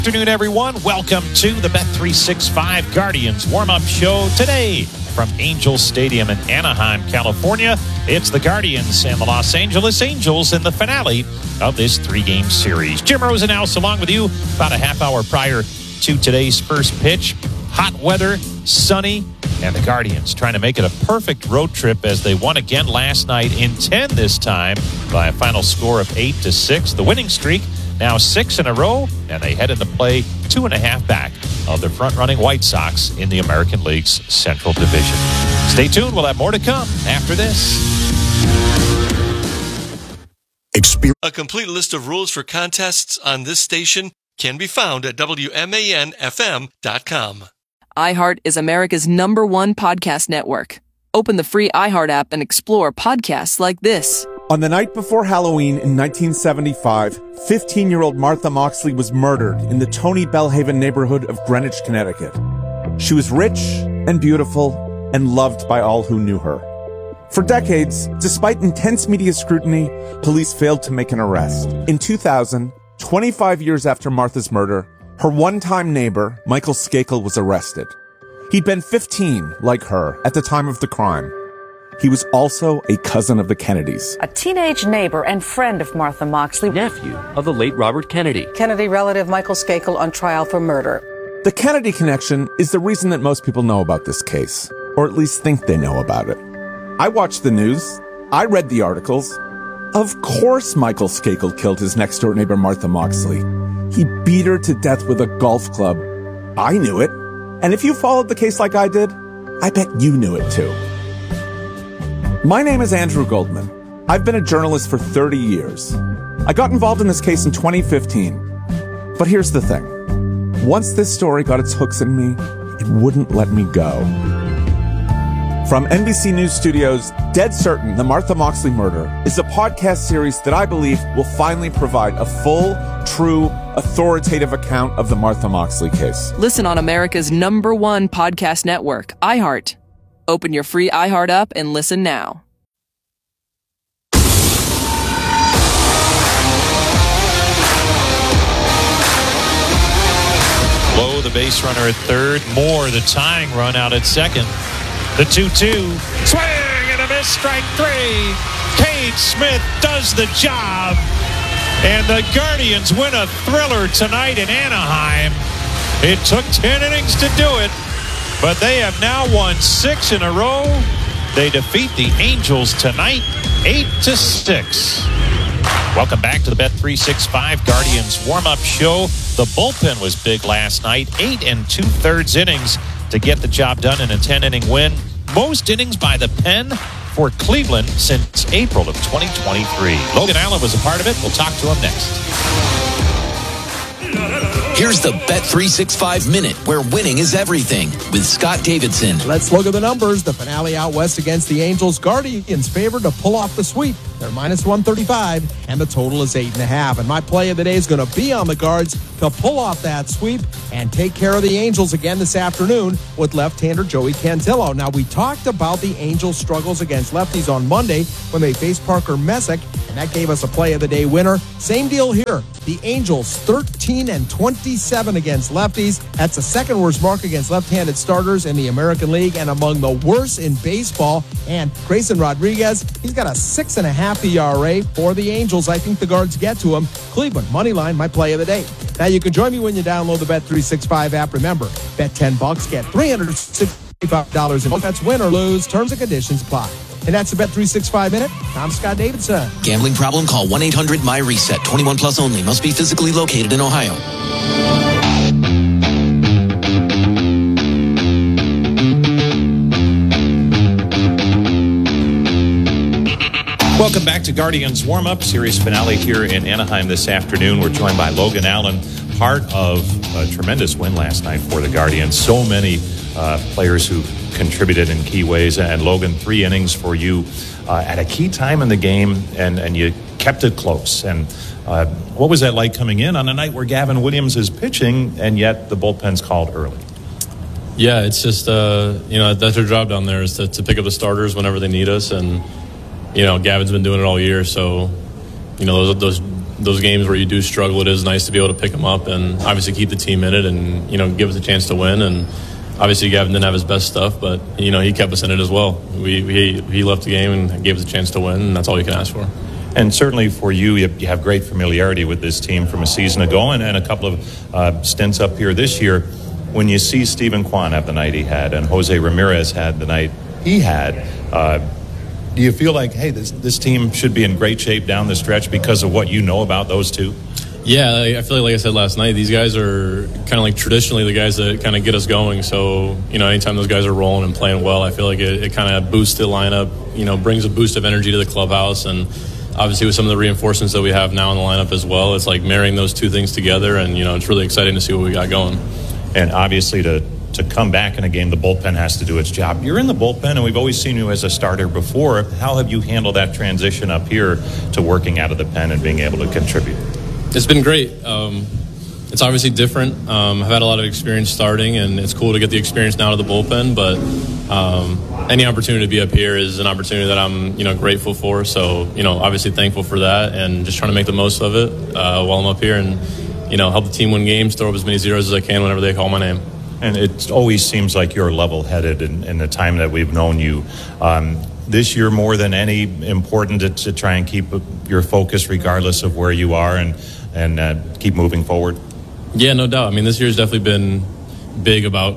Afternoon, everyone. Welcome to the Bet365 Guardians warm-up show today from Angels Stadium in Anaheim, California. It's the Guardians and the Los Angeles Angels in the finale of this three-game series. Jim Rosenhaus along with you about a half hour prior to today's first pitch. Hot weather, sunny, and the Guardians trying to make it a perfect road trip as they won again last night in 10 this time by a final score of 8-6. The winning streak now 6 in a row, and they head into play 2.5 back of the front-running White Sox in the American League's Central Division. Stay tuned. We'll have more to come after this. A complete list of rules for contests on this station can be found at WMANFM.com. iHeart is America's #1 podcast network. Open the free iHeart app and explore podcasts like this. On the night before Halloween in 1975, 15-year-old Martha Moxley was murdered in the Tony Bellhaven neighborhood of Greenwich, Connecticut. She was rich and beautiful and loved by all who knew her. For decades, despite intense media scrutiny, police failed to make an arrest. In 2000, 25 years after Martha's murder, her one-time neighbor, Michael Skakel, was arrested. He'd been 15, like her, at the time of the crime. He was also a cousin of the Kennedys. A teenage neighbor and friend of Martha Moxley. Nephew of the late Robert Kennedy. Kennedy relative Michael Skakel on trial for murder. The Kennedy connection is the reason that most people know about this case, or at least think they know about it. I watched the news. I read the articles. Of course Michael Skakel killed his next-door neighbor Martha Moxley. He beat her to death with a golf club. I knew it. And if you followed the case like I did, I bet you knew it too. My name is Andrew Goldman. I've been a journalist for 30 years. I got involved in this case in 2015. But here's the thing. Once this story got its hooks in me, it wouldn't let me go. From NBC News Studios, Dead Certain, The Martha Moxley Murder is a podcast series that I believe will finally provide a full, true, authoritative account of the Martha Moxley case. Listen on America's #1 podcast network, iHeart. Open your free iHeart app and listen now. Low, the base runner at third. Moore, the tying run out at second. The 2-2. Swing and a miss, strike three. Cade Smith does the job. And the Guardians win a thriller tonight in Anaheim. It took 10 innings to do it, but they have now won 6 in a row. They defeat the Angels tonight, 8-6. Welcome back to the Bet365 Guardians warm-up show. The bullpen was big last night, 8 2/3 innings to get the job done in a 10-inning win. Most innings by the pen for Cleveland since April of 2023. Logan Allen was a part of it. We'll talk to him next. Here's the Bet365 Minute, where winning is everything, with Scott Davidson. Let's look at the numbers. The finale out west against the Angels. Guardians favored to pull off the sweep. They're minus 135, and the total is 8.5. And my play of the day is going to be on the Guards to pull off that sweep and take care of the Angels again this afternoon with left-hander Joey Cantillo. Now, we talked about the Angels' struggles against lefties on Monday when they faced Parker Messick, and that gave us a play of the day winner. Same deal here. The Angels 13-27 against lefties. That's the second worst mark against left-handed starters in the American League and among the worst in baseball. And Grayson Rodriguez, he's got a 6.5 ERA for the Angels. I think the Guards get to him. Cleveland, money line, my play of the day. Now you can join me when you download the Bet365 app. Remember, bet $10, get $365 in bets, win or lose. Terms and conditions apply. And that's the Bet365 Minute. I'm Scott Davidson. Gambling problem? Call 1-800-MY-RESET. 21 plus only. Must be physically located in Ohio. Welcome back to Guardians Warm-Up Series finale here in Anaheim this afternoon. We're joined by Logan Allen, part of a tremendous win last night for the Guardians. So many players who contributed in key ways. And Logan, 3 innings for you at a key time in the game, and you kept it close. And what was that like coming in on a night where Gavin Williams is pitching, and yet the bullpen's called early? Yeah, it's just, that's our job down there is to pick up the starters whenever they need us. And, Gavin's been doing it all year. So, those those games where you do struggle, it is nice to be able to pick them up and obviously keep the team in it and, give us a chance to win. And obviously Gavin didn't have his best stuff, but, he kept us in it as well. He left the game and gave us a chance to win, and that's all you can ask for. And certainly for you have great familiarity with this team from a season ago and a couple of stints up here this year. When you see Stephen Kwan have the night he had and Jose Ramirez had the night he had, do you feel like, hey, this team should be in great shape down the stretch because of what you know about those two? Yeah, I feel like I said last night, these guys are kind of like traditionally the guys that kind of get us going. So, anytime those guys are rolling and playing well, I feel like it kind of boosts the lineup, brings a boost of energy to the clubhouse. And obviously with some of the reinforcements that we have now in the lineup as well, it's like marrying those two things together. And, it's really exciting to see what we got going. And obviously to come back in a game, the bullpen has to do its job. You're in the bullpen, and we've always seen you as a starter before. How have you handled that transition up here to working out of the pen and being able to contribute? It's been great. It's obviously different. I've had a lot of experience starting, and it's cool to get the experience now to the bullpen. But any opportunity to be up here is an opportunity that I'm, grateful for. So, obviously thankful for that, and just trying to make the most of it while I'm up here and, help the team win games, throw up as many zeros as I can whenever they call my name. And it always seems like you're level-headed in the time that we've known you. This year, more than any, important to try and keep your focus regardless of where you are and keep moving forward. Yeah, no doubt. I mean, this year's definitely been big about,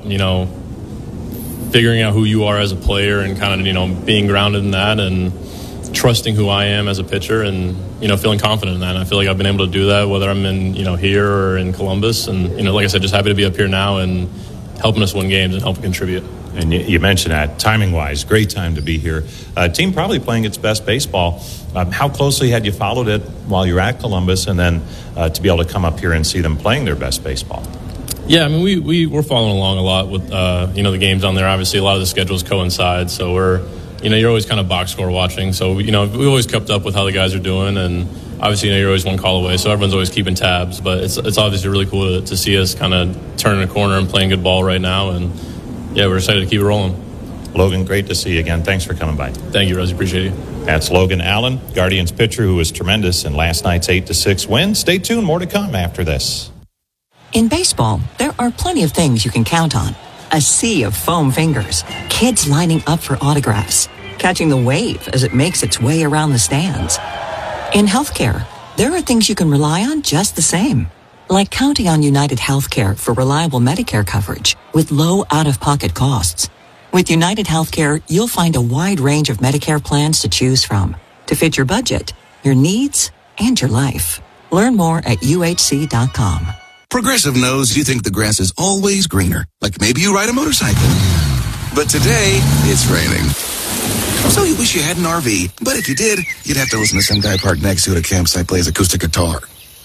figuring out who you are as a player and kind of, being grounded in that and trusting who I am as a pitcher and, feeling confident in that. And I feel like I've been able to do that whether I'm in, here or in Columbus. And, like I said, just happy to be up here now and helping us win games and helping contribute. And you mentioned that, timing-wise, great time to be here. Team probably playing its best baseball. How closely had you followed it while you were at Columbus and then to be able to come up here and see them playing their best baseball? Yeah, I mean, we're following along a lot with, the games on there. Obviously, a lot of the schedules coincide, so we're, you're always kind of box score watching. So, we always kept up with how the guys are doing, and obviously, you're always one call away, so everyone's always keeping tabs. But it's obviously really cool to see us kind of turning a corner and playing good ball right now, and yeah, we're excited to keep it rolling. Logan, great to see you again. Thanks for coming by. Thank you, Rosie. Appreciate you. That's Logan Allen, Guardians pitcher, who was tremendous in last night's 8-6 win. Stay tuned. More to come after this. In baseball, there are plenty of things you can count on. A sea of foam fingers, kids lining up for autographs, catching the wave as it makes its way around the stands. In healthcare, there are things you can rely on just the same. Like counting on United Healthcare for reliable Medicare coverage with low out-of-pocket costs. With United Healthcare, you'll find a wide range of Medicare plans to choose from to fit your budget, your needs, and your life. Learn more at UHC.com. Progressive knows you think the grass is always greener, like maybe you ride a motorcycle. But today, it's raining. So you wish you had an RV, but if you did, you'd have to listen to some guy parked next to you at a campsite plays acoustic guitar.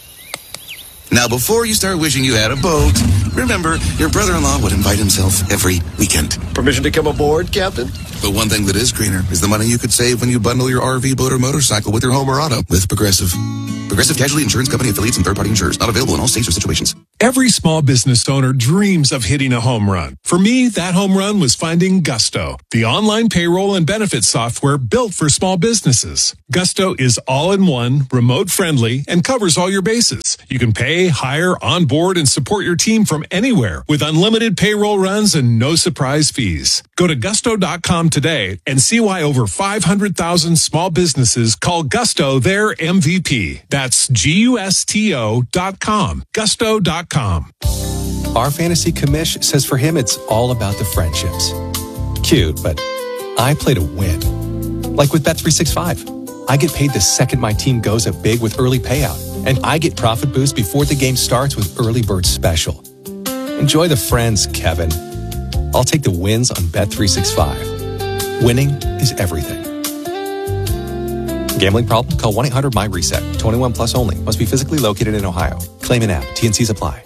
Now, before you start wishing you had a boat, remember, your brother-in-law would invite himself every weekend. Permission to come aboard, Captain? But one thing that is greener is the money you could save when you bundle your RV, boat, or motorcycle with your home or auto with Progressive. Progressive Casualty Insurance Company affiliates and third-party insurers. Not available in all states or situations. Every small business owner dreams of hitting a home run. For me, that home run was finding Gusto, the online payroll and benefits software built for small businesses. Gusto is all-in-one, remote-friendly, and covers all your bases. You can pay, hire, onboard, and support your team from anywhere with unlimited payroll runs and no surprise fees. Go to gusto.com today and see why over 500,000 small businesses call Gusto their MVP. That's GUSTO.com. Gusto.com. Our fantasy commish says for him it's all about the friendships. Cute, but I play to win. Like with Bet365. I get paid the second my team goes up big with early payout. And I get profit boost before the game starts with Early Bird Special. Enjoy the friends, Kevin. I'll take the wins on Bet365. Winning is everything. Gambling problem? Call 1-800-MY-RESET. 21 plus only. Must be physically located in Ohio. Claim an app. T&Cs apply.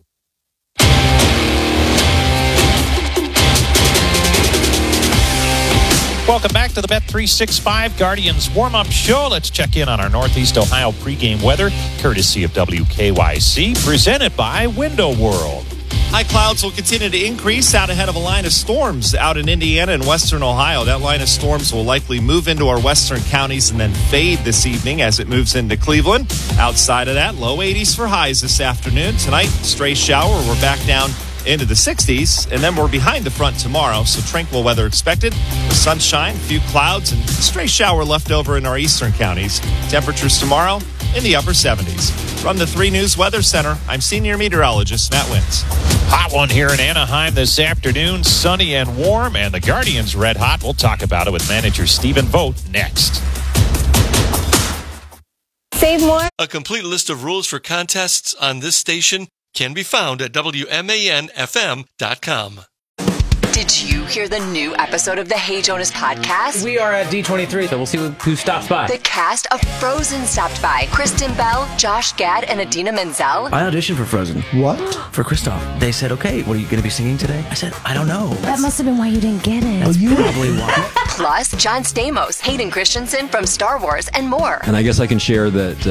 Welcome back to the Bet365 Guardians warm-up show. Let's check in on our Northeast Ohio pregame weather, courtesy of WKYC, presented by Window World. High clouds will continue to increase out ahead of a line of storms out in Indiana and western Ohio. That line of storms will likely move into our western counties and then fade this evening as it moves into Cleveland. Outside of that, low 80s for highs this afternoon. Tonight, stray shower. We're back down into the 60s, and then we're behind the front tomorrow, so tranquil weather expected with sunshine, a few clouds, and a stray shower left over in our eastern counties. Temperatures tomorrow in the upper 70s. From the 3 News Weather Center, I'm senior meteorologist Matt Wintz. Hot one here in Anaheim this afternoon, sunny and warm, and the Guardians red hot. We'll talk about it with manager Stephen Vogt next. Save more. A complete list of rules for contests on this station can be found at WMANFM.com. Did you hear the new episode of the Hey Jonas podcast? We are at D23, so we'll see who stops by. The cast of Frozen stopped by. Kristen Bell, Josh Gad, and Idina Menzel. I auditioned for Frozen. What? For Kristoff. They said, okay, what are you going to be singing today? I said, I don't know. That must have been why you didn't get it. That's probably why. Plus, John Stamos, Hayden Christensen from Star Wars, and more. And I guess I can share that...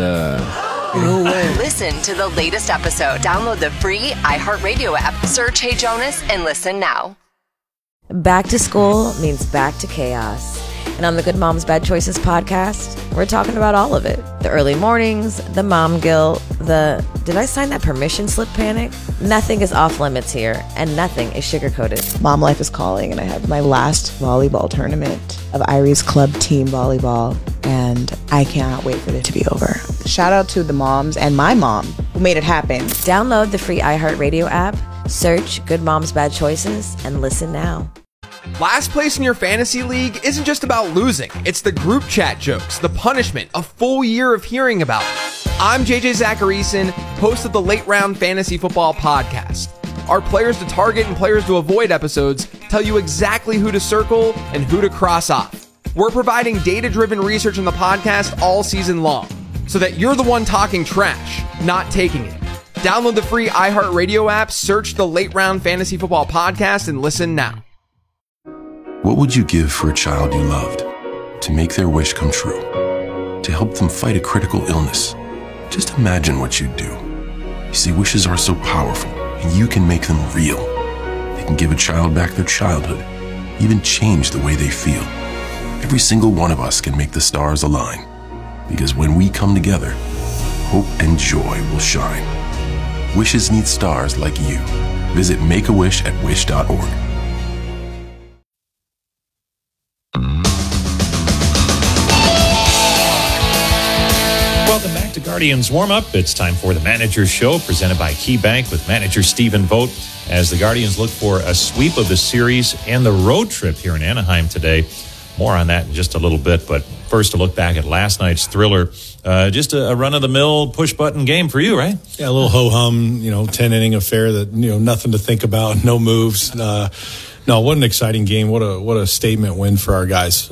No way. Listen to the latest episode. Download the free iHeartRadio app. Search Hey Jonas and listen now. Back to school means back to chaos. And on the Good Moms Bad Choices podcast, we're talking about all of it. The early mornings, the mom guilt, the did I sign that permission slip panic? Nothing is off limits here, and nothing is sugar-coated. Mom life is calling, and I have my last volleyball tournament of Irie's Club Team Volleyball, and I cannot wait for it to be over. Shout out to the moms and my mom who made it happen. Download the free iHeartRadio app, search Good Moms Bad Choices, and listen now. Last place in your fantasy league isn't just about losing. It's the group chat jokes, the punishment, a full year of hearing about it. I'm JJ Zacharyson, host of the Late Round Fantasy Football Podcast. Our players to target and players to avoid episodes tell you exactly who to circle and who to cross off. We're providing data-driven research in the podcast all season long, so that you're the one talking trash, not taking it. Download the free iHeartRadio app, search the Late Round Fantasy Football Podcast, and listen now. What would you give for a child you loved? To make their wish come true? To help them fight a critical illness? Just imagine what you'd do. You see, wishes are so powerful, and you can make them real. They can give a child back their childhood, even change the way they feel. Every single one of us can make the stars align. Because when we come together, hope and joy will shine. Wishes need stars like you. Visit Make-A-Wish at wish.org. Welcome back to Guardians Warm-Up. It's time for the Manager's Show, presented by KeyBank with manager Stephen Vogt, as the Guardians look for a sweep of the series and the road trip here in Anaheim today. More on that in just a little bit, but first a look back at last night's thriller. Just a run-of-the-mill push-button game for you, right? Yeah, a little ho-hum, 10-inning affair that, nothing to think about, no moves. No, what an exciting game. What a statement win for our guys.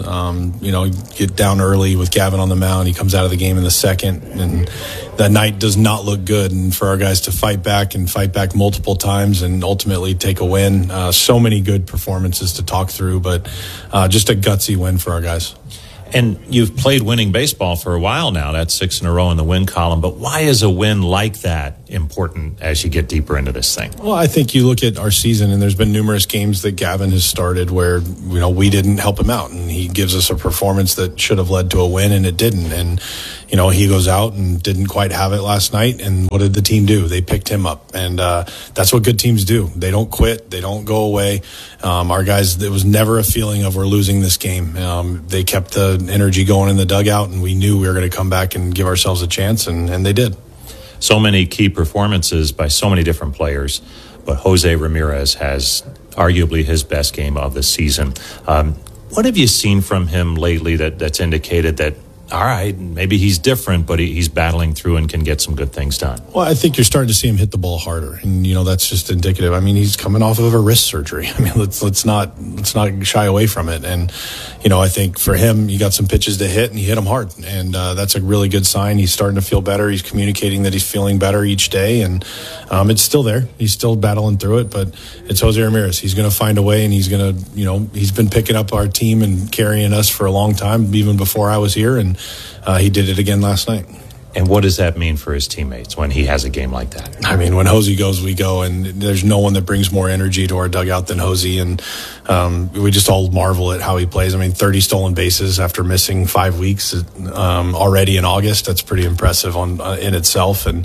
Get down early with Gavin on the mound. He comes out of the game in the second, and that night does not look good. And for our guys to fight back multiple times and ultimately take a win. So many good performances to talk through, but just a gutsy win for our guys. And you've played winning baseball for a while now. That's 6 in a row in the win column. But why is a win like that important as you get deeper into this thing? Well, I think you look at our season, and there's been numerous games that Gavin has started where, we didn't help him out. And he gives us a performance that should have led to a win, and it didn't. And, he goes out and didn't quite have it last night. And what did the team do? They picked him up. And that's what good teams do. They don't quit. They don't go away. Our guys, it was never a feeling of we're losing this game. They kept the energy going in the dugout, and we knew we were going to come back and give ourselves a chance, and they did. So many key performances by so many different players, but Jose Ramirez has arguably his best game of the season. What have you seen from him lately that's indicated that, all right, maybe he's different, but he's battling through and can get some good things done? Well, I think you're starting to see him hit the ball harder, and that's just indicative. I mean, he's coming off of a wrist surgery. I mean, let's not shy away from it. And I think for him, you got some pitches to hit, and he hit them hard, and that's a really good sign. He's starting to feel better. He's communicating that he's feeling better each day, and it's still there. He's still battling through it, but it's Jose Ramirez. He's going to find a way, and he's going to, he's been picking up our team and carrying us for a long time, even before I was here, and he did it again last night. And what does that mean for his teammates when he has a game like that? I mean, when Hosey goes, we go, and there's no one that brings more energy to our dugout than Hosey, and we just all marvel at how he plays. I mean, 30 stolen bases after missing 5 weeks already in August. That's pretty impressive in itself, and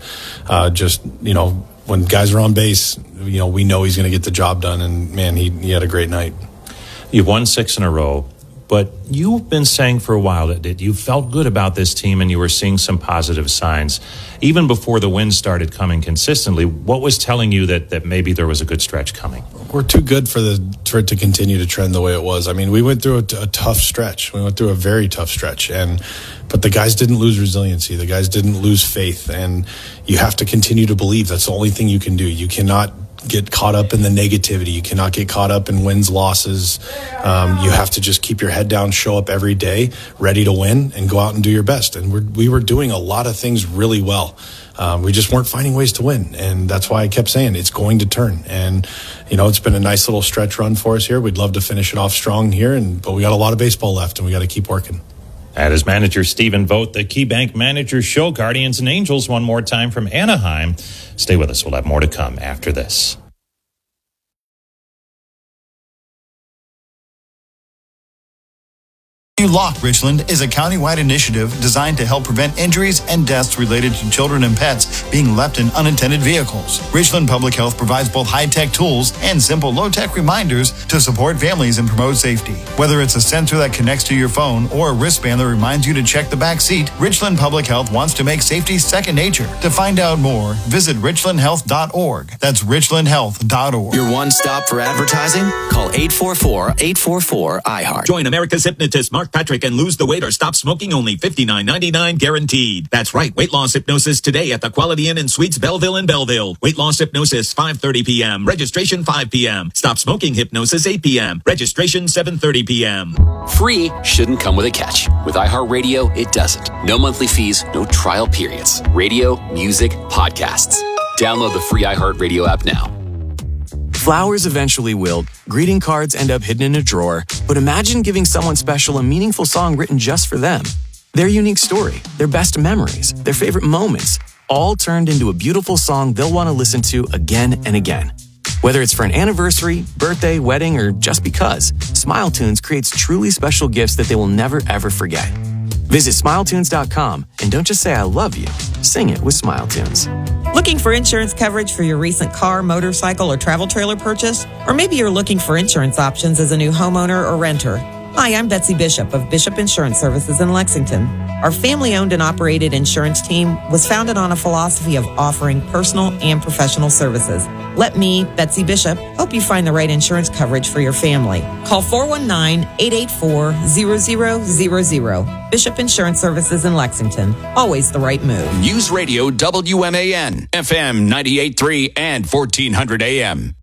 when guys are on base, we know he's going to get the job done, and man, he had a great night. You've won 6 in a row. But you've been saying for a while that you felt good about this team and you were seeing some positive signs. Even before the wins started coming consistently, what was telling you that maybe there was a good stretch coming? We're too good for it to continue to trend the way it was. I mean, we went through a tough stretch. We went through a very tough stretch. But the guys didn't lose resiliency. The guys didn't lose faith. And you have to continue to believe. That's the only thing you can do. You cannot get caught up in the negativity. You cannot get caught up in wins, losses. You have to just keep your head down, show up every day, ready to win, and go out and do your best. And we were doing a lot of things really well. We just weren't finding ways to win. And that's why I kept saying it's going to turn. And, it's been a nice little stretch run for us here. We'd love to finish it off strong here, but we got a lot of baseball left, and we got to keep working. That is manager Stephen Vogt, the KeyBank Manager Show. Guardians and Angels one more time from Anaheim. Stay with us. We'll have more to come after this. Lock Richland is a countywide initiative designed to help prevent injuries and deaths related to children and pets being left in unattended vehicles. Richland Public Health provides both high-tech tools and simple low-tech reminders to support families and promote safety. Whether it's a sensor that connects to your phone or a wristband that reminds you to check the back seat, Richland Public Health wants to make safety second nature. To find out more, visit richlandhealth.org. That's richlandhealth.org. Your one stop for advertising? Call 844-844-IHEART. Join America's hypnotist Mark Patrick and lose the weight or stop smoking, only $59.99 guaranteed. That's right, weight loss hypnosis today at the Quality Inn and Suites Belleville in Belleville. Weight loss hypnosis 5:30 p.m. Registration 5 p.m. Stop smoking hypnosis 8 p.m. Registration 7:30 p.m. Free shouldn't come with a catch. With iHeartRadio, it doesn't. No monthly fees, no trial periods. Radio, music, podcasts. Download the free iHeartRadio app now. Flowers eventually wilt, greeting cards end up hidden in a drawer, but imagine giving someone special a meaningful song written just for them. Their unique story, their best memories, their favorite moments, all turned into a beautiful song they'll want to listen to again and again. Whether it's for an anniversary, birthday, wedding, or just because, SmileTunes creates truly special gifts that they will never, ever forget. Visit SmileTunes.com and don't just say I love you, sing it with SmileTunes. Looking for insurance coverage for your recent car, motorcycle, or travel trailer purchase? Or maybe you're looking for insurance options as a new homeowner or renter. Hi, I'm Betsy Bishop of Bishop Insurance Services in Lexington. Our family-owned and operated insurance team was founded on a philosophy of offering personal and professional services. Let me, Betsy Bishop, help you find the right insurance coverage for your family. Call 419-884-0000. Bishop Insurance Services in Lexington. Always the right move. News Radio WMAN, FM 98.3 and 1400 AM.